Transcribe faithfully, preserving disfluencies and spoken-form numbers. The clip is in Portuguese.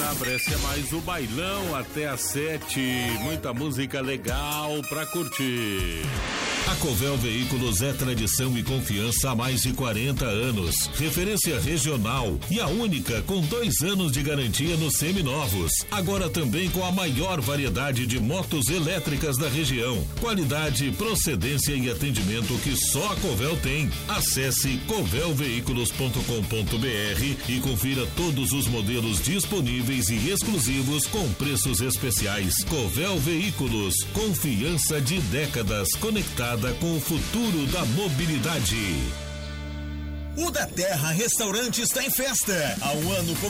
Seabra, esse é mais o bailão até às sete. Muita música legal pra curtir. A Covel Veículos é tradição e confiança há mais de quarenta anos. Referência regional e a única com dois anos de garantia nos seminovos. Agora também com a maior variedade de motos elétricas da região. Qualidade, procedência e atendimento que só a Covel tem. Acesse covel veículos ponto com ponto br e confira todos os modelos disponíveis e exclusivos com preços especiais. Covel Veículos, confiança de décadas conectada com o futuro da mobilidade. O Da Terra Restaurante está em festa. Há um ano